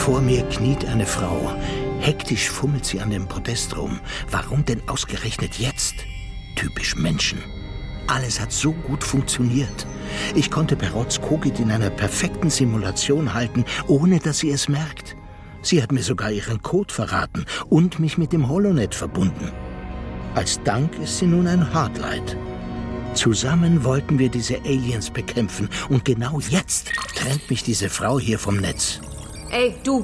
Vor mir kniet eine Frau. Hektisch fummelt sie an dem Podest rum. Warum denn ausgerechnet jetzt? Typisch Menschen. Alles hat so gut funktioniert. Ich konnte Perots Kogit in einer perfekten Simulation halten, ohne dass sie es merkt. Sie hat mir sogar ihren Code verraten und mich mit dem Holonet verbunden. Als Dank ist sie nun ein Hardlight. Zusammen wollten wir diese Aliens bekämpfen und genau jetzt trennt mich diese Frau hier vom Netz. Ey, du!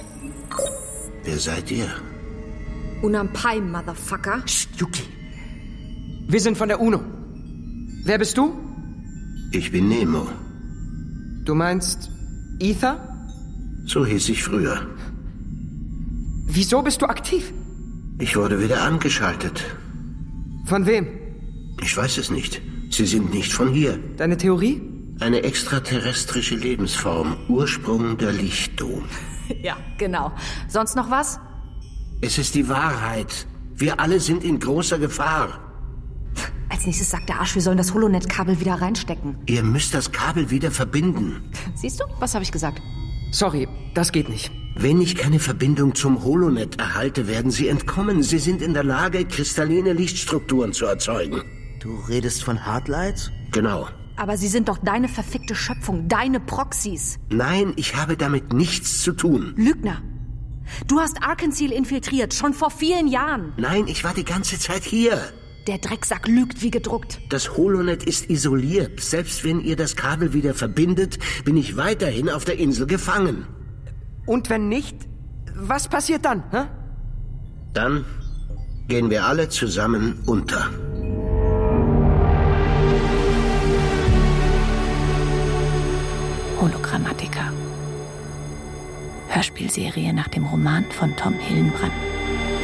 Wer seid ihr? Unampai, Motherfucker. Psst, Yuki. Wir sind von der UNO. Wer bist du? Ich bin Nemo. Du meinst Ether? So hieß ich früher. Wieso bist du aktiv? Ich wurde wieder angeschaltet. Von wem? Ich weiß es nicht. Sie sind nicht von hier. Deine Theorie? Eine extraterrestrische Lebensform. Ursprung der Lichtdom. Ja, genau. Sonst noch was? Es ist die Wahrheit. Wir alle sind in großer Gefahr. Als nächstes sagt der Arsch, wir sollen das Holonet-Kabel wieder reinstecken. Ihr müsst das Kabel wieder verbinden. Siehst du? Was habe ich gesagt? Sorry, das geht nicht. Wenn ich keine Verbindung zum Holonet erhalte, werden Sie entkommen. Sie sind in der Lage, kristalline Lichtstrukturen zu erzeugen. Du redest von Hardlights? Genau. Aber sie sind doch deine verfickte Schöpfung, deine Proxys. Nein, ich habe damit nichts zu tun. Lügner. Du hast Arkansas infiltriert, schon vor vielen Jahren. Nein, ich war die ganze Zeit hier. Der Drecksack lügt wie gedruckt. Das Holonet ist isoliert. Selbst wenn ihr das Kabel wieder verbindet, bin ich weiterhin auf der Insel gefangen. Und wenn nicht, was passiert dann? Hä? Dann gehen wir alle zusammen unter. Hologrammatiker. Hörspielserie nach dem Roman von Tom Hillenbrand.